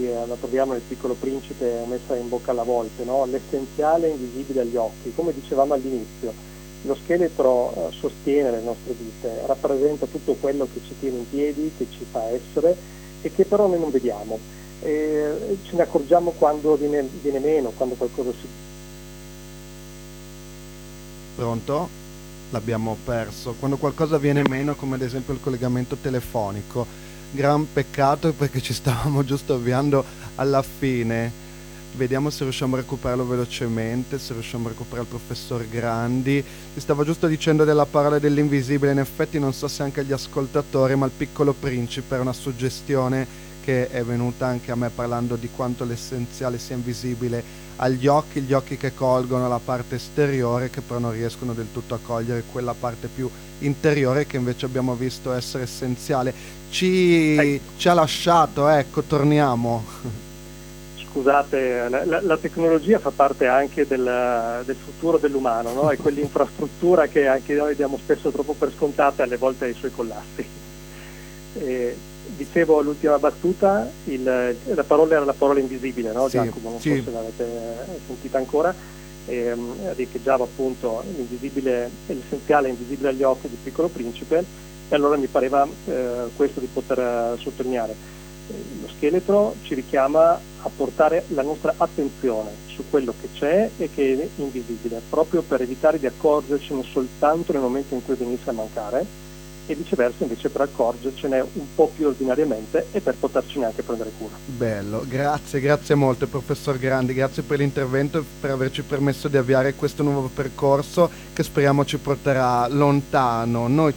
la troviamo nel Piccolo Principe messa in bocca alla volpe, no? L'essenziale è invisibile agli occhi. Come dicevamo all'inizio, lo scheletro sostiene le nostre vite, rappresenta tutto quello che ci tiene in piedi, che ci fa essere e che però noi non vediamo. Ce ne accorgiamo quando viene meno, quando qualcosa si... Pronto? L'abbiamo perso. Quando qualcosa viene meno, come ad esempio il collegamento telefonico. Gran peccato, perché ci stavamo giusto avviando alla fine. Vediamo se riusciamo a recuperarlo velocemente, se riusciamo a recuperare il professor Grandi. Ti stavo giusto dicendo della parola dell'invisibile. In effetti non so se anche agli ascoltatori, ma il Piccolo Principe era una suggestione che è venuta anche a me, parlando di quanto l'essenziale sia invisibile agli occhi, gli occhi che colgono la parte esteriore, che però non riescono del tutto a cogliere quella parte più interiore che invece abbiamo visto essere essenziale. Ci ha lasciato, ecco, torniamo. Scusate, la tecnologia fa parte anche del futuro dell'umano, no? È quell'infrastruttura che anche noi diamo spesso troppo per scontata e alle volte ai suoi collassi. Dicevo l'ultima battuta, la parola era la parola invisibile, no? Sì, Giacomo, non so se l'avete sentita ancora, riecheggiava appunto l'invisibile, l'essenziale è invisibile agli occhi del Piccolo Principe, e allora mi pareva questo di poter sottolineare. Lo scheletro ci richiama a portare la nostra attenzione su quello che c'è e che è invisibile, proprio per evitare di accorgercene soltanto nel momento in cui venisse a mancare, e viceversa invece per accorgercene un po' più ordinariamente e per potercene anche prendere cura. Bello, grazie molto professor Grandi, grazie per l'intervento e per averci permesso di avviare questo nuovo percorso che speriamo ci porterà lontano. Noi